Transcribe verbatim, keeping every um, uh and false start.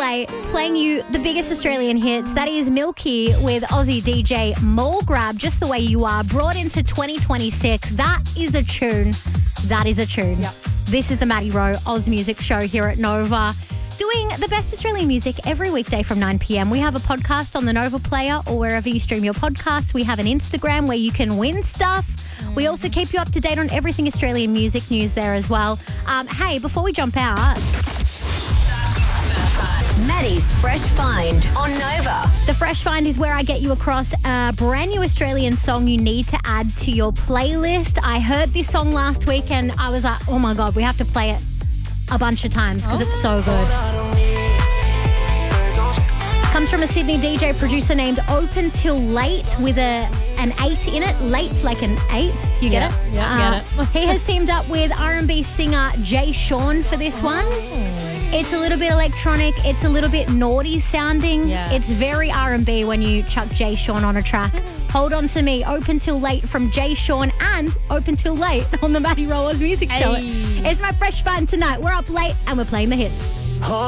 play, playing you the biggest Australian hits. That is Milky with Aussie D J Mole Grab, Just the Way You Are, brought into twenty twenty-six. That is a tune. That is a tune. Yep. This is the Maddie Rowe Oz Music Show here at Nova, doing the best Australian music every weekday from nine p.m. We have a podcast on the Nova Player or wherever you stream your podcasts. We have an Instagram where you can win stuff. We also keep you up to date on everything Australian music news there as well. Um, hey, before we jump out... Maddie's Fresh Find on Nova. The Fresh Find is where I get you across a brand new Australian song you need to add to your playlist. I heard this song last week and I was like, oh my God, we have to play it a bunch of times because oh. it's so good. Comes from a Sydney D J producer named Open Till Late with a an eight in it. Late like an eight. You get yeah, it? Yeah, uh, get it. He has teamed up with R and B singer Jay Sean for this one. It's a little bit electronic. It's a little bit naughty sounding. Yeah. It's very R and B when you chuck Jay Sean on a track. Hold On To Me, Open Till Late from Jay Sean and Open Till Late on the Maddie Rowe Oz Music Show. Hey. It's my Fresh Find tonight. We're up late and we're playing the hits.